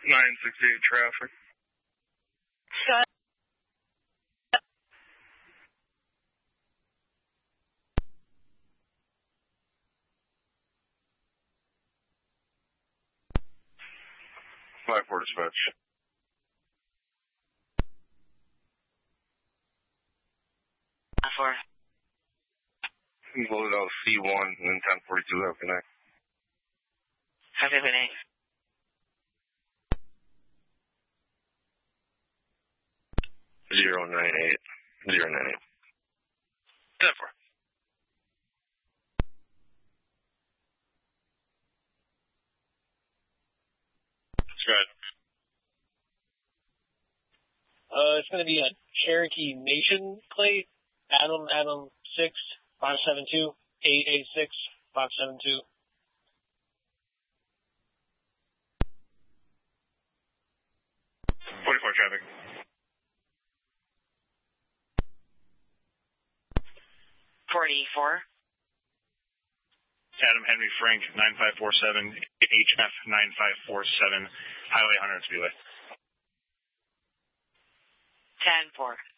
968 traffic. Shut. 5-4 dispatch. Four. Loaded out C1 and then 1042. Have a good night. Have a good night. Zero 98. 098. 10-4. That's right. It's going to be a Cherokee Nation plate. Adam 6 572 886 572. Traffic. Adam Henry Frank 9547 HF 9547 Highway 100 Speedway. 10-4.